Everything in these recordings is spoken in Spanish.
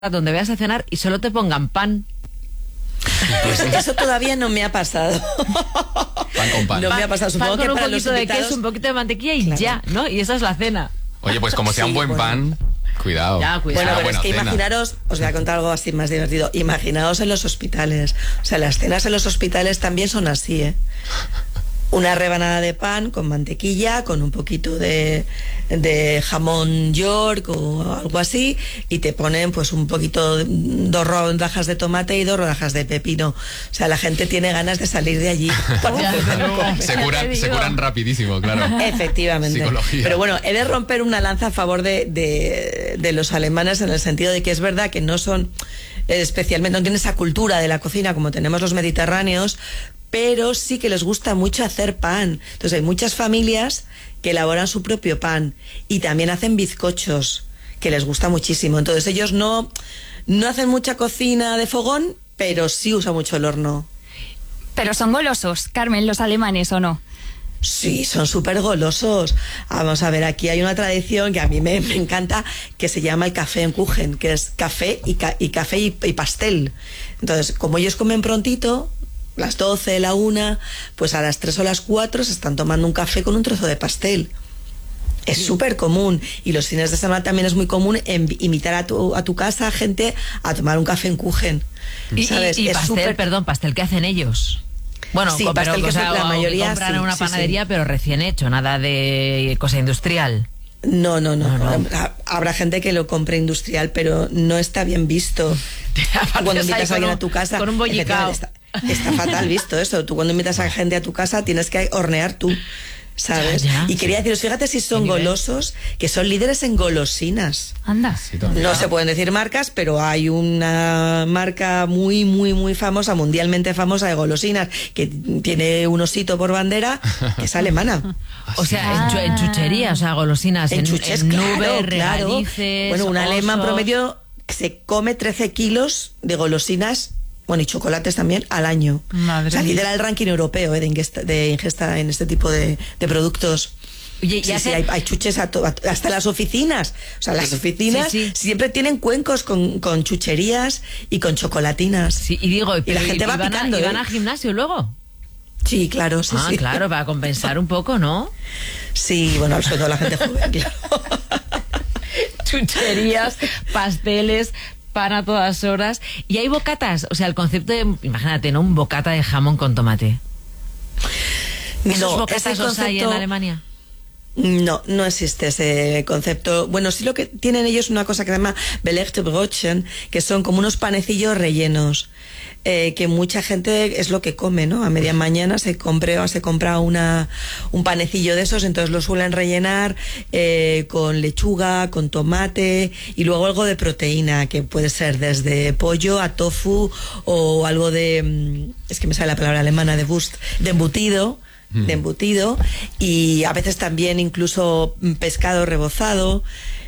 donde vayas a cenar y solo te pongan pan. Pues eso todavía no me ha pasado. Pan con pan. No me ha pasado. Supongo pan que con para un los poquito de invitados... queso, un poquito de mantequilla y Claro. ya, ¿no? Y esa es la cena. Oye, pues como sea un buen pan, cuidado. Ya, cuidado. Bueno, pero es que cena. imaginaros, os voy a contar algo así más divertido. Imaginaos en los hospitales. O sea, las cenas en los hospitales también son así, ¿eh? Una rebanada de pan con mantequilla, con un poquito de jamón York o algo así, y te ponen pues un poquito, 2 rodajas de tomate y 2 rodajas de pepino. O sea, la gente tiene ganas de salir de allí. Se curan rapidísimo, claro. Efectivamente. Psicología. Pero bueno, he de romper una lanza a favor de los alemanes, en el sentido de que es verdad que no son especialmente, no tienen esa cultura de la cocina como tenemos los mediterráneos, pero sí que les gusta mucho hacer pan. Entonces hay muchas familias que elaboran su propio pan y también hacen bizcochos, que les gusta muchísimo. Entonces ellos no hacen mucha cocina de fogón, pero sí usan mucho el horno. Pero son golosos, Carmen, los alemanes, ¿o no? Sí, son súper golosos. Vamos a ver, aquí hay una tradición que a mí me encanta, que se llama el café en Kuchen, que es café y pastel. Entonces, como ellos comen prontito, las 12, la 1, pues a las 3 o las 4 se están tomando un café con un trozo de pastel. Es súper común. Y los fines de semana también es muy común invitar a tu casa gente a tomar un café en Kuchen. ¿Sabes? Y Es pastel, súper... pastel, ¿qué hacen ellos? Bueno, Sí, pero pastel que la mayoría compran sí, en una sí, panadería, sí. pero recién hecho, nada de cosa industrial. No. Habrá gente que lo compre industrial, pero no está bien visto. Cuando invitas a alguien a tu casa, con un bollicao. Está fatal visto eso. Tú cuando invitas a gente a tu casa tienes que hornear tú, ¿sabes? Ya, y quería deciros, fíjate si son golosos, que son líderes en golosinas. Anda. Sí, también. No se pueden decir marcas, pero hay una marca muy, muy, muy famosa, mundialmente famosa de golosinas, que tiene un osito por bandera, que es alemana. O sea, en chuchería, o sea, golosinas, en chuches, nubes, claro. regalices, Bueno, un alemán osos. promedio se come 13 kilos de golosinas, bueno, y chocolates también, al año. Madre O sea, mía. lidera el ranking europeo de ingesta en este tipo de productos. Oye, Sí, hay chuches hasta las oficinas. O sea, las oficinas Sí. siempre tienen cuencos con chucherías y con chocolatinas. Sí, y digo, Y la gente va picando, ¿y van ¿eh? al gimnasio luego? Sí, claro, sí. Claro, para compensar un poco, ¿no? Sí, bueno, sobre todo la gente joven, claro. Chucherías, pasteles, pan a todas horas. Y hay bocatas, o sea, el concepto de, imagínate, ¿no? Un bocata de jamón con tomate. ¿Esos bocatas ese los hay en Alemania? No existe ese concepto. Bueno, sí, lo que tienen ellos es una cosa que se llama belegte Brötchen, que son como unos panecillos rellenos, que mucha gente es lo que come, ¿no? A media mañana se compra un panecillo de esos, entonces lo suelen rellenar con lechuga, con tomate y luego algo de proteína, que puede ser desde pollo a tofu o algo de, es que me sale la palabra alemana, de Wurst, de embutido, y a veces también incluso pescado rebozado,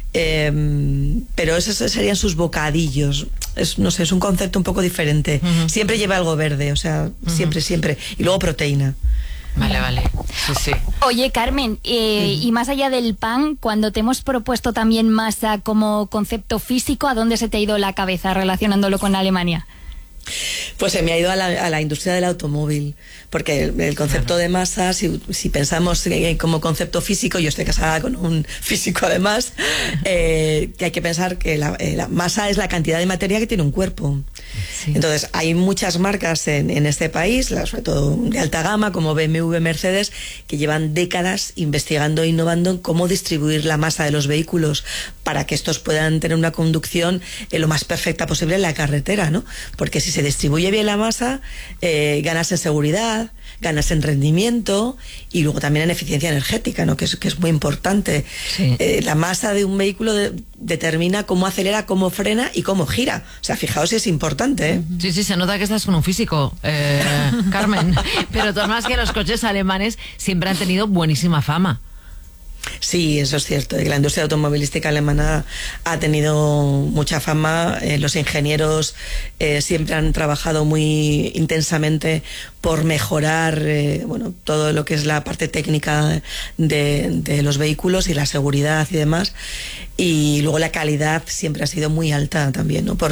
pero esos serían sus bocadillos. No sé, es un concepto un poco diferente. Siempre lleva algo verde, o sea, siempre, y luego proteína. Vale. Sí. Oye, Carmen, y más allá del pan, cuando te hemos propuesto también masa como concepto físico, ¿a dónde se te ha ido la cabeza relacionándolo con Alemania? Pues se me ha ido a la industria del automóvil, porque el concepto de masa, si pensamos como concepto físico, yo estoy casada con un físico además, que hay que pensar que la masa es la cantidad de materia que tiene un cuerpo. Sí. Entonces hay muchas marcas en este país, sobre todo de alta gama, como BMW, Mercedes, que llevan décadas investigando e innovando en cómo distribuir la masa de los vehículos para que estos puedan tener una conducción lo más perfecta posible en la carretera, ¿no? Porque si se distribuye bien la masa, ganas en seguridad, ganas en rendimiento y luego también en eficiencia energética, ¿no? Que es muy importante. Sí. La masa de un vehículo determina cómo acelera, cómo frena y cómo gira. O sea, fijaos si es importante, ¿eh? Sí, se nota que estás con un físico, Carmen. Pero de todas maneras que los coches alemanes siempre han tenido buenísima fama. Sí, eso es cierto. La industria automovilística alemana ha tenido mucha fama. Los ingenieros siempre han trabajado muy intensamente por mejorar todo lo que es la parte técnica de los vehículos y la seguridad y demás. Y luego la calidad siempre ha sido muy alta también, ¿no?